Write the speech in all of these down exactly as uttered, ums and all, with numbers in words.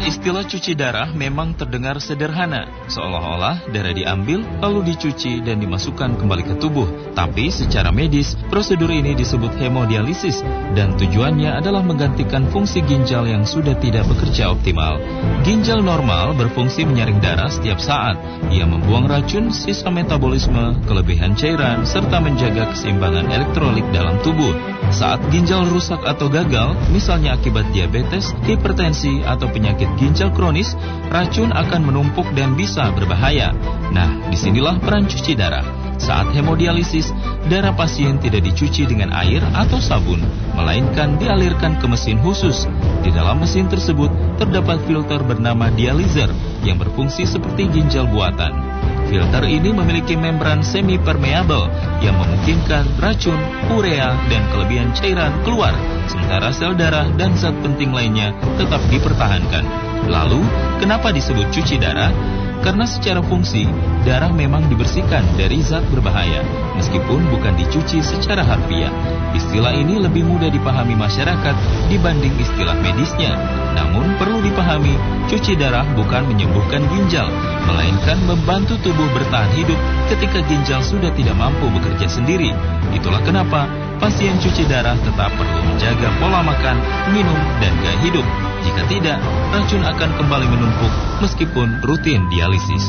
Istilah cuci darah memang terdengar sederhana, seolah-olah darah diambil lalu dicuci dan dimasukkan kembali ke tubuh. Tapi secara medis, prosedur ini disebut hemodialisis dan tujuannya adalah menggantikan fungsi ginjal yang sudah tidak bekerja optimal. Ginjal normal berfungsi menyaring darah setiap saat. Ia membuang racun, sisa metabolisme, kelebihan cairan, serta menjaga keseimbangan elektrolit dalam tubuh. Saat ginjal rusak atau gagal, misalnya akibat diabetes, hipertensi, atau penyakit ginjal kronis, racun akan menumpuk dan bisa berbahaya. Nah, disinilah peran cuci darah. Saat hemodialisis, darah pasien tidak dicuci dengan air atau sabun, melainkan dialirkan ke mesin khusus. Di dalam mesin tersebut terdapat filter bernama dializer yang berfungsi seperti ginjal buatan. Filter ini memiliki membran semi-permeable yang memungkinkan racun, urea, dan kelebihan cairan keluar, sementara sel darah dan zat penting lainnya tetap dipertahankan. Lalu, kenapa disebut cuci darah? Karena secara fungsi, darah memang dibersihkan dari zat berbahaya, meskipun bukan dicuci secara harfiah. Istilah ini lebih mudah dipahami masyarakat dibanding istilah medisnya. Namun perlu dipahami, cuci darah bukan menyembuhkan ginjal, melainkan membantu tubuh bertahan hidup ketika ginjal sudah tidak mampu bekerja sendiri. Itulah kenapa pasien cuci darah tetap perlu menjaga pola makan, minum, dan gaya hidup. Jika tidak, racun akan kembali menumpuk meskipun rutin dialisis.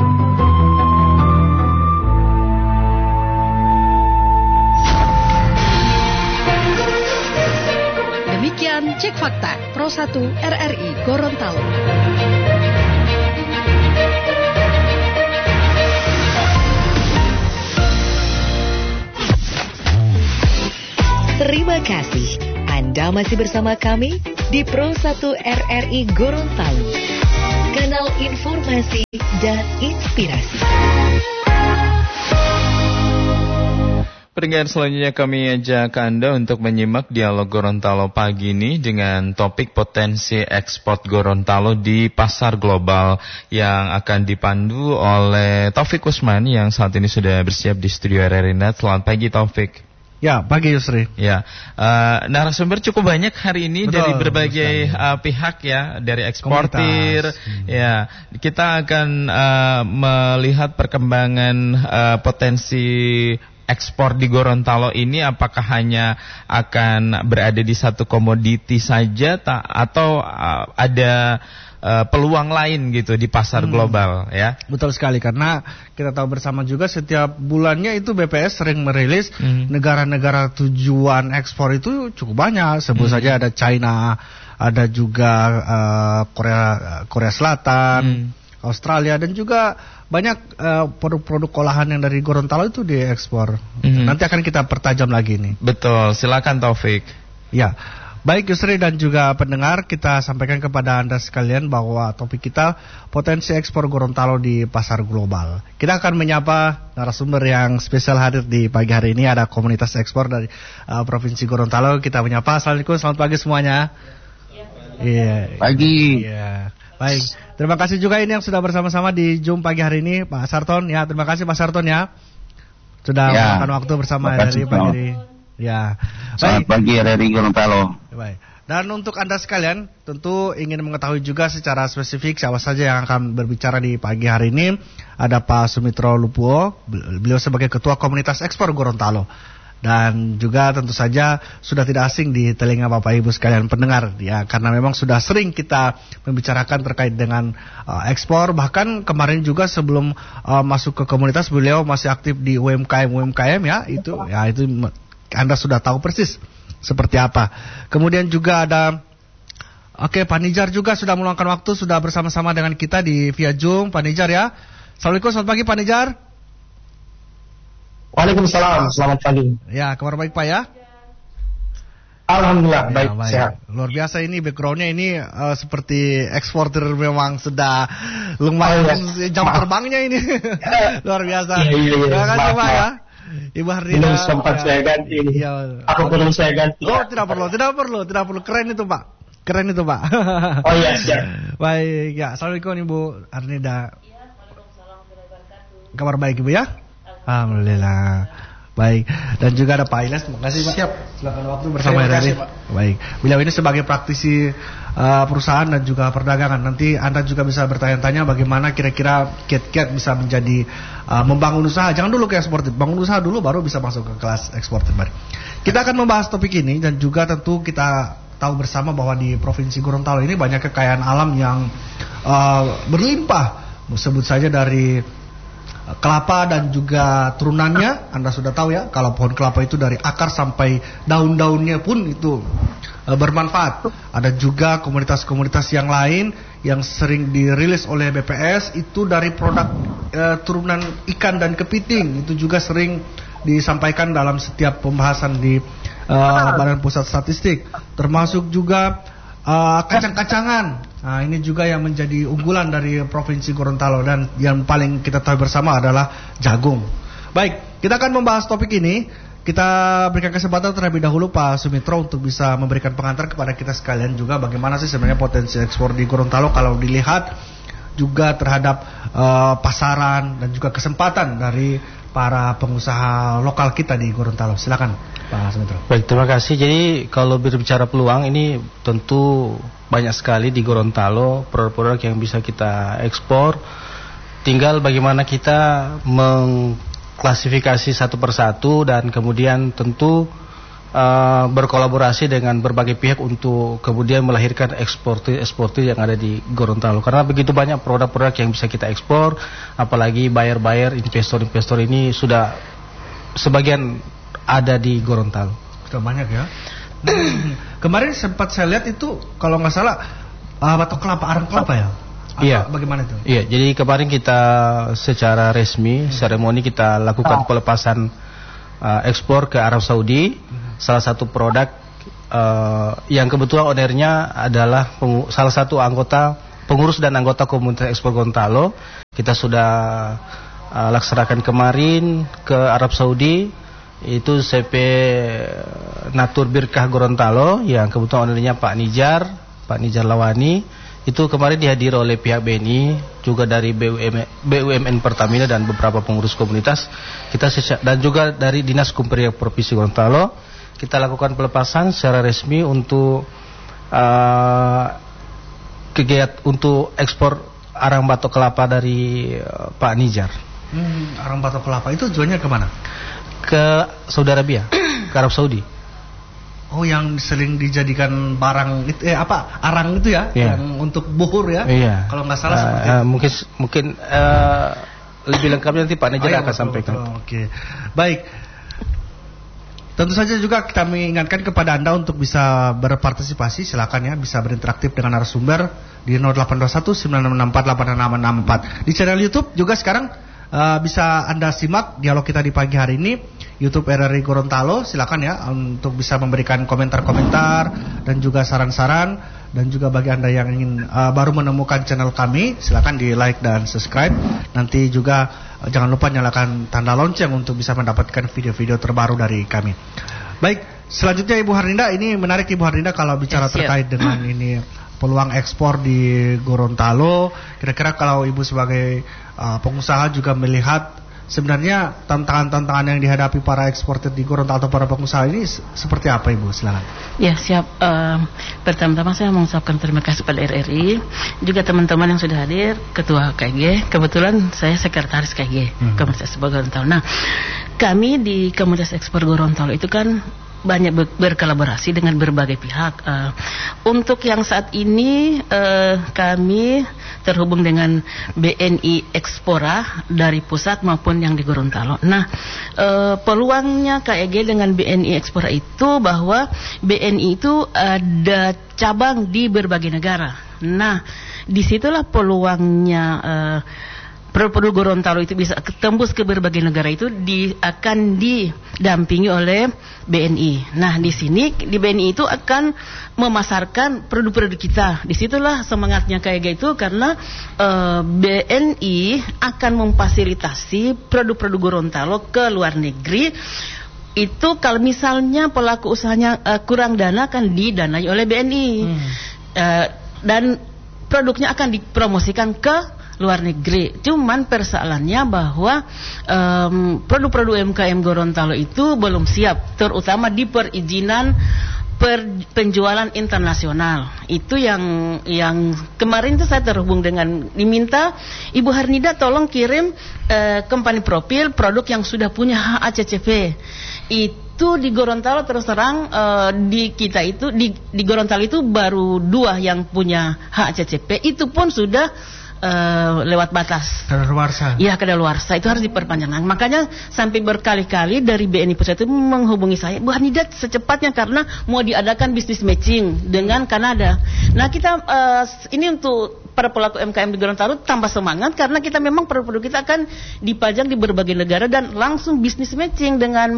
Demikian Cek Fakta Pro satu R R I Gorontalo. Terima kasih. Anda masih bersama kami di Pro satu R R I Gorontalo. Kanal informasi dan inspirasi. Pendengar, selanjutnya kami ajak Anda untuk menyimak dialog Gorontalo pagi ini dengan topik potensi ekspor Gorontalo di pasar global yang akan dipandu oleh Taufik Usman yang saat ini sudah bersiap di studio R R I Net. Selamat pagi Taufik. Ya, pagi Yusri. Ya, uh, narasumber cukup banyak hari ini. Betul, dari berbagai uh, pihak ya, dari eksportir. Hmm. Ya, kita akan uh, melihat perkembangan uh, potensi ekspor di Gorontalo ini, apakah hanya akan berada di satu komoditi saja ta- atau uh, ada Uh, peluang lain gitu di pasar hmm. global ya. Betul sekali, karena kita tahu bersama juga setiap bulannya itu B P S sering merilis hmm. negara-negara tujuan ekspor itu cukup banyak. Sebut hmm. saja ada China, ada juga uh, Korea Korea Selatan, hmm. Australia, dan juga banyak uh, produk-produk olahan yang dari Gorontalo itu diekspor. Hmm. Nanti akan kita pertajam lagi nih. Betul, silakan Taufik. Ya. Baik Yusri dan juga pendengar, kita sampaikan kepada Anda sekalian bahwa topik kita potensi ekspor Gorontalo di pasar global. Kita akan menyapa narasumber yang spesial hadir di pagi hari ini. Ada komunitas ekspor dari uh, Provinsi Gorontalo. Kita menyapa. Assalamualaikum, selamat pagi semuanya. Iya. Pagi. Iya. Baik. Terima kasih juga ini yang sudah bersama-sama di Zoom pagi hari ini, Pak Sarton. Ya, terima kasih Pak Sarton ya. Sudah ya, meluangkan waktu bersama dari pagi hari. Ya. Selamat pagi R R I Gorontalo. Baik. Dan untuk Anda sekalian, tentu ingin mengetahui juga secara spesifik siapa saja yang akan berbicara di pagi hari ini. Ada Pak Sumitro Lupuo, beliau sebagai Ketua Komunitas Ekspor Gorontalo. Dan juga tentu saja sudah tidak asing di telinga Bapak Ibu sekalian pendengar ya, karena memang sudah sering kita membicarakan terkait dengan uh, ekspor. Bahkan kemarin juga sebelum uh, masuk ke komunitas, beliau masih aktif di U M K M U M K M ya, itu ya itu Anda sudah tahu persis seperti apa. Kemudian juga ada Oke, Pak Nijar juga sudah meluangkan waktu, sudah bersama-sama dengan kita di via Zoom. Pak Nijar ya. Assalamualaikum, selamat pagi Pak Nijar. Waalaikumsalam, selamat pagi. Ya, kabar baik Pak ya? Alhamdulillah, ya, baik, baik, sehat. Luar biasa ini backgroundnya ini uh, seperti eksportir memang sudah lumayan oh, ya. Jam Maaf. Terbangnya ini. Luar biasa. Iya, iya, iya. Terima kasih Pak ya. Ibu Hardina. Belum sempat ya. saya ganti ini. Ya. Aku perlu saya ganti. Oh, tidak perlu, tidak perlu, tidak perlu. Keren itu Pak. Keren itu Pak. Oh iya, siap. Baik, ya. Assalamualaikum Ibu Arnida. Ya, Waalaikumsalam warahmatullahi wabarakatuh. Kabar baik Ibu ya? Alhamdulillah. Baik, dan juga ada Pak Ilyas, terima kasih Pak. Siap. Silakan waktu bersama R R I. Pak. Baik, beliau ini sebagai praktisi uh, perusahaan dan juga perdagangan. Nanti Anda juga bisa bertanya-tanya bagaimana kira-kira kiat-kiat bisa menjadi uh, membangun usaha. Jangan dulu ke eksportir, bangun usaha dulu baru bisa masuk ke kelas eksportir. Mari. Kita akan membahas topik ini dan juga tentu kita tahu bersama bahwa di Provinsi Gorontalo ini banyak kekayaan alam yang uh, berlimpah. Sebut saja dari kelapa dan juga turunannya. Anda sudah tahu ya, kalau pohon kelapa itu dari akar sampai daun-daunnya pun itu e, bermanfaat. Ada juga komunitas-komunitas yang lain yang sering dirilis oleh B P S itu dari produk e, turunan ikan dan kepiting. Itu juga sering disampaikan dalam setiap pembahasan di e, Badan Pusat Statistik. Termasuk juga e, kacang-kacangan. Nah, ini juga yang menjadi unggulan dari Provinsi Gorontalo dan yang paling kita tahu bersama adalah jagung. Baik, kita akan membahas topik ini. Kita berikan kesempatan terlebih dahulu Pak Sumitro untuk bisa memberikan pengantar kepada kita sekalian juga bagaimana sih sebenarnya potensi ekspor di Gorontalo kalau dilihat juga terhadap uh, pasaran dan juga kesempatan dari para pengusaha lokal kita di Gorontalo. Silakan Pak Sumitro. Baik, terima kasih. Jadi kalau berbicara peluang ini tentu banyak sekali di Gorontalo produk-produk yang bisa kita ekspor. Tinggal bagaimana kita mengklasifikasi satu persatu dan kemudian tentu uh, berkolaborasi dengan berbagai pihak untuk kemudian melahirkan eksportir-eksportir yang ada di Gorontalo. Karena begitu banyak produk-produk yang bisa kita ekspor, apalagi buyer-buyer, investor-investor ini sudah sebagian ada di Gorontalo. Sudah banyak ya. Hmm. Kemarin sempat saya lihat itu kalau nggak salah uh, batok kelapa, arang kelapa ya? Atau iya. Bagaimana itu? Iya. Jadi kemarin kita secara resmi hmm. seremoni kita lakukan pelepasan uh, ekspor ke Arab Saudi. Hmm. Salah satu produk uh, yang kebetulan ownernya adalah pengu- salah satu anggota pengurus dan anggota komunitas ekspor Gorontalo. Kita sudah uh, laksanakan kemarin ke Arab Saudi. Itu C P Natur Birkah Gorontalo yang kebetulan ownernya Pak Nijar, Pak Nijar Lawani. Itu kemarin dihadiri oleh pihak B N I, juga dari B U M, B U M N Pertamina dan beberapa pengurus komunitas. Kita dan juga dari Dinas Kumperiak Provinsi Gorontalo. Kita lakukan pelepasan secara resmi untuk uh, kegiatan untuk ekspor arang batok kelapa dari uh, Pak Nijar. Hmm, arang batok kelapa itu tujuannya kemana? Ke Saudi Arabia, ke Arab Saudi. Oh, yang sering dijadikan barang itu eh apa? Arang itu ya, yeah. yang untuk buhur ya. Yeah. Kalau nggak salah uh, seperti uh, itu. Mungkin mungkin uh, lebih lengkapnya nanti Pak Nijar oh, iya, akan betul, sampaikan. Betul, Oke. Okay. Baik. Tentu saja juga kita mengingatkan kepada Anda untuk bisa berpartisipasi, silakan ya, bisa berinteraktif dengan narasumber di nol delapan dua satu sembilan enam empat delapan enam enam empat. Di channel YouTube juga sekarang Uh, bisa Anda simak dialog kita di pagi hari ini YouTube R R I Gorontalo. Silakan ya untuk bisa memberikan komentar-komentar dan juga saran-saran. Dan juga bagi Anda yang ingin uh, baru menemukan channel kami, silakan di like dan subscribe. Nanti juga uh, jangan lupa nyalakan tanda lonceng untuk bisa mendapatkan video-video terbaru dari kami. Baik, selanjutnya Ibu Harlinda, ini menarik Ibu Harlinda kalau bicara yes, terkait dengan ini peluang ekspor di Gorontalo. Kira-kira kalau Ibu sebagai uh, pengusaha juga melihat sebenarnya tantangan-tantangan yang dihadapi para eksportir di Gorontalo atau para pengusaha ini seperti apa Ibu? Silakan. Ya, siap. Uh, pertama-tama saya mengucapkan terima kasih pada R R I, juga teman-teman yang sudah hadir, Ketua K G. Kebetulan saya sekretaris K G, hmm. Komunitas Ekspor Gorontalo. Nah, kami di Komunitas Ekspor Gorontalo itu kan banyak ber- berkolaborasi dengan berbagai pihak. Uh, untuk yang saat ini uh, kami terhubung dengan B N I Ekspora dari pusat maupun yang di Gorontalo. Nah, uh, peluangnya K E G dengan B N I Ekspora itu bahwa B N I itu ada cabang di berbagai negara. Nah, disitulah peluangnya uh, produk-produk Gorontalo itu bisa tembus ke berbagai negara itu di, akan didampingi oleh B N I. Nah, di sini di B N I itu akan memasarkan produk-produk kita. Disitulah semangatnya K E G itu karena uh, B N I akan memfasilitasi produk-produk Gorontalo ke luar negeri. Itu kalau misalnya pelaku usahanya uh, kurang dana akan didanai oleh B N I. Hmm. Uh, dan produknya akan dipromosikan ke luar negeri. Cuman persoalannya bahwa um, produk-produk U M K M Gorontalo itu belum siap, terutama di perizinan per penjualan internasional. Itu yang yang kemarin itu saya terhubung dengan diminta Ibu Harnida tolong kirim uh, company profil produk yang sudah punya H A C C P. Itu di Gorontalo terus terang uh, di kita itu di, di Gorontalo itu baru dua yang punya H A C C P. Itu pun sudah Uh, lewat batas. Kadaluarsa. Iya, kadaluarsa itu harus diperpanjang. Makanya sampai berkali-kali dari B N I Pusat itu menghubungi saya, Bu Harnida secepatnya karena mau diadakan bisnis matching dengan Kanada. Nah kita uh, ini untuk para pelaku U M K M di Gorontalo tambah semangat karena kita memang produk-produk kita akan dipajang di berbagai negara dan langsung bisnis matching dengan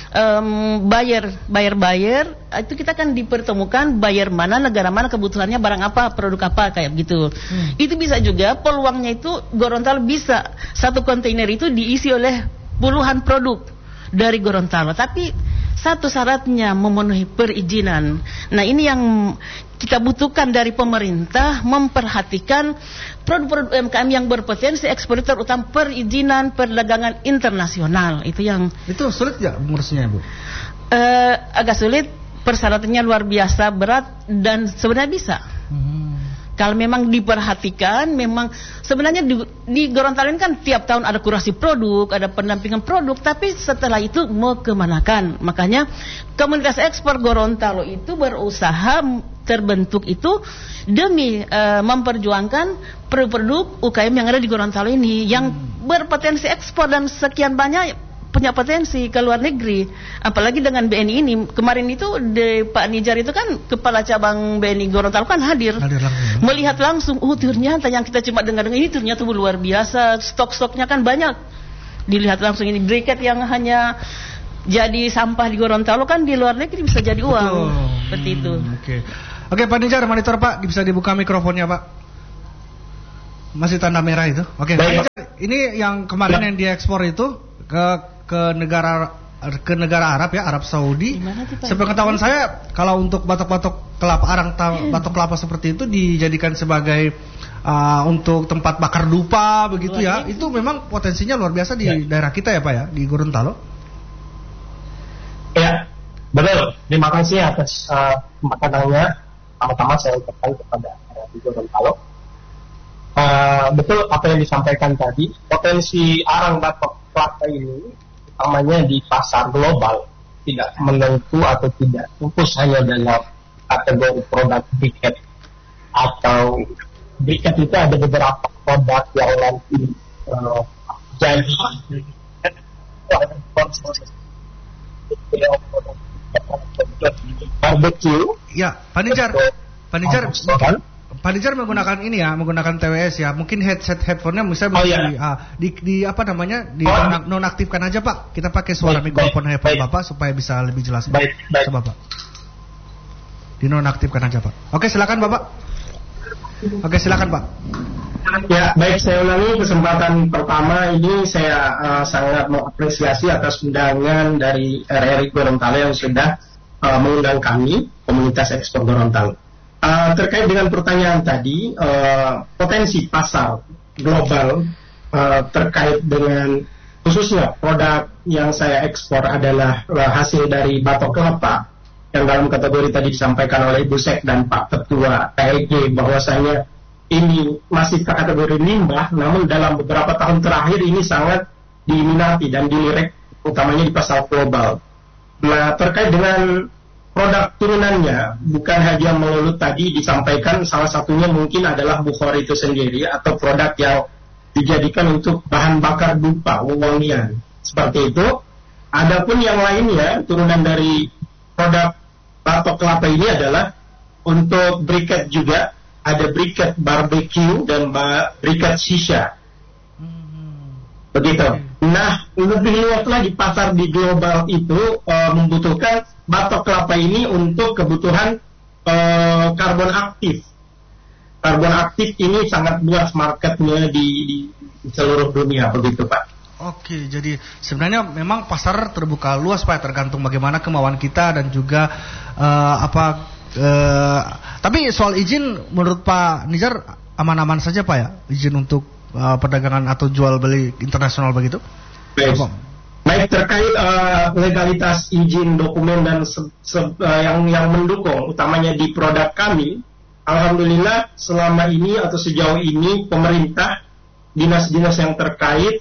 um, buyer, buyer-buyer itu kita akan dipertemukan buyer mana, negara mana, kebutuhannya barang apa, produk apa kayak gitu. Hmm. Itu bisa juga peluangnya itu Gorontalo bisa satu kontainer itu diisi oleh puluhan produk dari Gorontalo, tapi satu syaratnya memenuhi perizinan. Nah ini yang kita butuhkan dari pemerintah, memperhatikan produk-produk U M K M yang berpotensi ekspor terutama perizinan perdagangan internasional. Itu yang itu sulit ya ngurusnya, Bu? Uh, agak sulit, persyaratannya luar biasa berat dan sebenarnya bisa. Hmm. Kalau memang diperhatikan, memang sebenarnya di, di Gorontalo ini kan tiap tahun ada kurasi produk, ada pendampingan produk, tapi setelah itu mau kemanakan. Makanya komunitas ekspor Gorontalo itu berusaha terbentuk itu demi uh, memperjuangkan produk-produk U K M yang ada di Gorontalo ini yang berpotensi ekspor dan sekian banyak punya potensi ke luar negeri. Apalagi dengan B N I ini. Kemarin itu de, Pak Nijar itu kan kepala cabang B N I Gorontalo kan hadir, hadir langsung. Melihat langsung, oh ternyata yang kita cuma dengar-dengar ini ternyata luar biasa, stok-stoknya kan banyak. Dilihat langsung ini briket yang hanya jadi sampah di Gorontalo kan di luar negeri bisa jadi uang. Betul. Seperti itu. Hmm, Oke, okay. Oke okay, Pak Nijar, monitor Pak, bisa dibuka mikrofonnya Pak. Masih tanda merah itu. Oke. Okay, ini yang kemarin ya. Yang diekspor itu ke ke negara ke negara Arab ya, Arab Saudi. Sepengetahuan saya kalau untuk batok-batok kelapa arang batok kelapa seperti itu dijadikan sebagai uh, untuk tempat bakar dupa begitu ya. Itu memang potensinya luar biasa di ya. Daerah kita ya Pak ya, di Gorontalo. Ya, betul. Terima kasih atas uh, makanannya. Pertama-tama saya ucapkan kepada uh, di Gorontalo. Uh, betul apa yang disampaikan tadi, potensi arang batok kelapa ini utamanya di pasar global, tidak menentu atau tidak fokus hanya dalam kategori produk briket atau briket itu ada beberapa produk yang nanti uh, jadi barbecue. Ya, Pak Nijar, Pak Nijar, Pak Nijar menggunakan ini ya, menggunakan T W S ya. Mungkin headset headphone-nya bisa oh, iya. di, ah, di, di apa namanya di oh. nonaktifkan aja Pak. Kita pakai suara baik, mikrofon baik, headphone baik. Bapak supaya bisa lebih jelas. Baik, baik. Coba Pak. Di nonaktifkan aja Pak. Oke silakan Bapak. Oke silakan Pak. Ya baik, saya ulangi kesempatan pertama ini saya uh, sangat mengapresiasi atas undangan dari R R I Gorontalo yang sudah uh, mengundang kami komunitas ekspor Gorontalo. Uh, terkait dengan pertanyaan tadi, uh, potensi pasar global uh, terkait dengan khususnya produk yang saya ekspor adalah uh, hasil dari batok kelapa yang dalam kategori tadi disampaikan oleh Ibu Sek dan Pak Ketua K E G bahwasanya ini masih kategori limbah, namun dalam beberapa tahun terakhir ini sangat diminati dan dilirik utamanya di pasar global. Nah terkait dengan produk turunannya bukan hanya melulu tadi disampaikan, salah satunya mungkin adalah bukhori itu sendiri atau produk yang dijadikan untuk bahan bakar dupa, wewangian seperti itu. Adapun yang lainnya turunan dari produk batok kelapa ini adalah untuk briket juga, ada briket barbecue dan briket shisha. Begitu. Nah, lebih luas lagi pasar di global itu uh, membutuhkan batok kelapa ini untuk kebutuhan uh, karbon aktif. Karbon aktif ini sangat luas marketnya di, di, di seluruh dunia, begitu Pak. Oke, jadi sebenarnya memang pasar terbuka luas Pak, tergantung bagaimana kemauan kita dan juga uh, apa. Uh, tapi soal izin, menurut Pak Nijar aman-aman saja Pak ya, izin untuk uh, perdagangan atau jual beli internasional begitu? Baik, baik terkait uh, legalitas izin dokumen dan se- se- uh, yang yang mendukung, utamanya di produk kami, alhamdulillah selama ini atau sejauh ini pemerintah, dinas-dinas yang terkait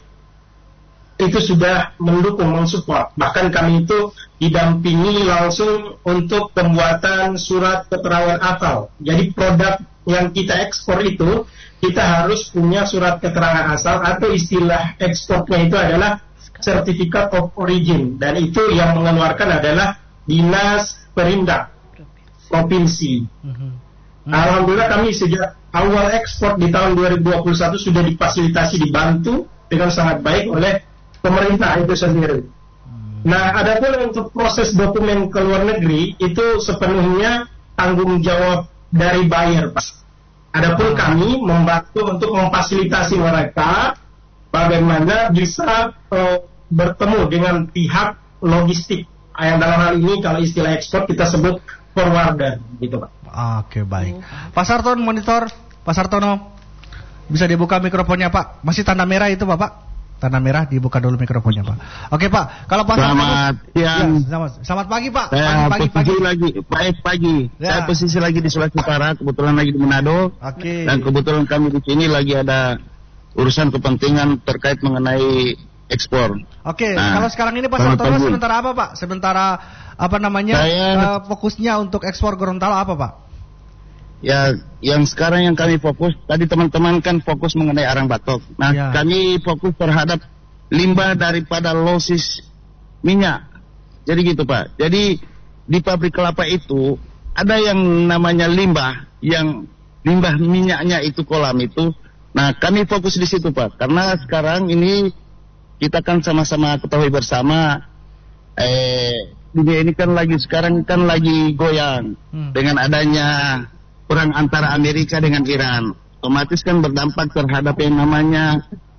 itu sudah mendukung, mensupport. Bahkan kami itu didampingi langsung untuk pembuatan surat keterangan asal. Jadi produk yang kita ekspor itu, kita harus punya surat keterangan asal, atau istilah ekspornya itu adalah Certificate of Origin. Dan itu yang mengeluarkan adalah Dinas Perindak Provinsi. Alhamdulillah kami sejak awal ekspor di tahun dua ribu dua puluh satu sudah difasilitasi, dibantu dengan sangat baik oleh pemerintah itu sendiri. Nah, adapun untuk proses dokumen ke luar negeri itu sepenuhnya tanggung jawab dari buyer, Pak. Adapun kami membantu untuk memfasilitasi mereka bagaimana bisa uh, bertemu dengan pihak logistik. Yang dalam hal ini kalau istilah ekspor kita sebut forwarder, gitu, Pak. Oke, baik. Pak Sarton monitor, Pak Sartono bisa dibuka mikrofonnya, Pak. Masih tanda merah itu, Bapak? Tanda merah dibuka dulu mikrofonnya, Pak. Oke, Pak. Kalau Pak Selamat siang. Ya, selamat, selamat pagi, Pak. Saya Pagi, pagi, posisi pagi. lagi, baik pagi. Ya. Saya posisi lagi di Sulawesi Utara, kebetulan lagi di Manado. Oke. Dan kebetulan kami di sini lagi ada urusan kepentingan terkait mengenai ekspor. Oke, Nah, kalau sekarang ini Pak selamat Sartono pagi. sementara apa, Pak? Sementara apa namanya? Saya- eh, fokusnya untuk ekspor Gorontalo apa, Pak? Ya, yang sekarang yang kami fokus, tadi teman-teman kan fokus mengenai arang batok. Nah, Ya. kami fokus terhadap limbah daripada losis minyak. Jadi gitu, Pak. Jadi di pabrik kelapa itu ada yang namanya limbah, yang limbah minyaknya itu kolam itu. Nah, kami fokus di situ, Pak. Karena sekarang ini kita kan sama-sama ketahui bersama, eh dunia ini kan lagi sekarang kan lagi goyang Hmm. dengan adanya perang antara Amerika dengan Iran. Otomatis kan berdampak terhadap yang namanya